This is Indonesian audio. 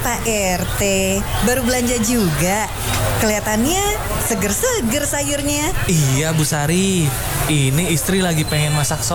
Pak RT, baru belanja juga. Kelihatannya seger-seger sayurnya. Iya Bu Sari, ini istri lagi pengen masak